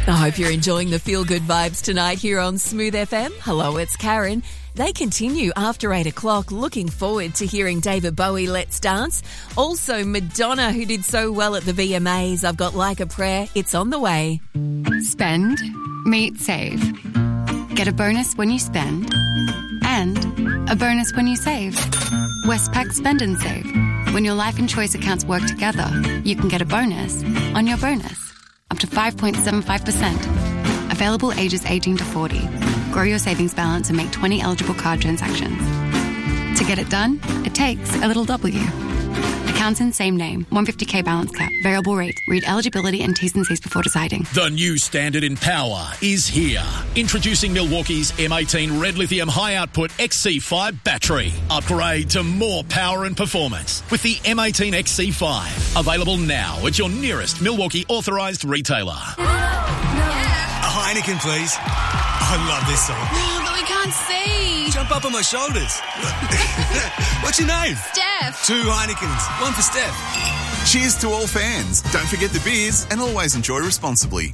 I hope you're enjoying the feel-good vibes tonight here on Smooth FM. Hello, it's Karen. They continue after 8 o'clock. Looking forward to hearing David Bowie, Let's Dance. Also, Madonna, who did so well at the VMAs. I've got Like a Prayer. It's on the way. Spend, meet, save. Get a bonus when you spend and a bonus when you save. Westpac Spend and Save. When your life and choice accounts work together, you can get a bonus on your bonus. Up to 5.75%. Available ages 18 to 40. Grow your savings balance and make 20 eligible card transactions. To get it done, it takes a little W. Accounts in same name. 150k balance cap. Variable rate. Read eligibility and T's and C's before deciding. The new standard in power is here. Introducing Milwaukee's M18 Red Lithium High Output XC5 battery. Upgrade to more power and performance with the M18 XC5. Available now at your nearest Milwaukee authorised retailer. A Heineken, please. I love this song. But we can't see. Jump up on my shoulders. What's your name? Steph. 2 Heinekens. One for Steph. Cheers to all fans. Don't forget the beers and always enjoy responsibly.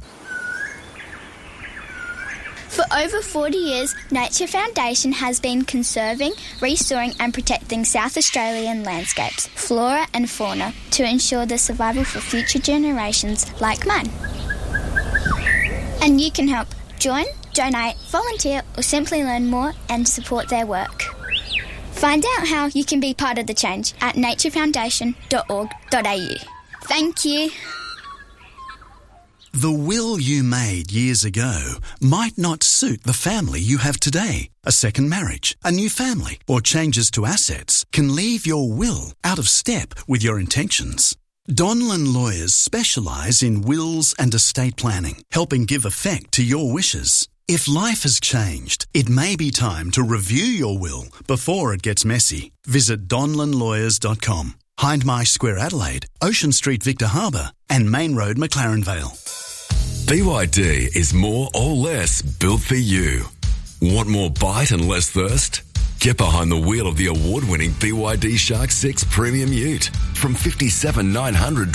For over 40 years, Nature Foundation has been conserving, restoring and protecting South Australian landscapes, flora and fauna to ensure the survival for future generations like mine. And you can help. Join, donate, volunteer or simply learn more and support their work. Find out how you can be part of the change at naturefoundation.org.au. Thank you. The will you made years ago might not suit the family you have today. A second marriage, a new family, or changes to assets can leave your will out of step with your intentions. Donlan Lawyers specialise in wills and estate planning, helping give effect to your wishes. If life has changed, it may be time to review your will before it gets messy. Visit donlanlawyers.com. Hindmarsh Square Adelaide, Ocean Street Victor Harbour and Main Road McLaren Vale. BYD is more or less built for you. Want more bite and less thirst? Get behind the wheel of the award-winning BYD Shark 6 Premium Ute from $57,900